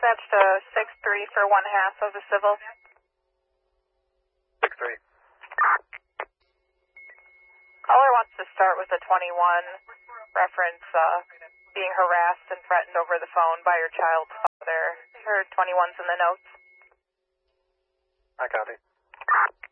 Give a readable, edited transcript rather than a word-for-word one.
dispatch to 6-3 for 1/2 of the civil. 6-3. Caller wants to start with a 21 reference, being harassed and threatened over the phone by your child's father. Her 21's in the notes. I copy.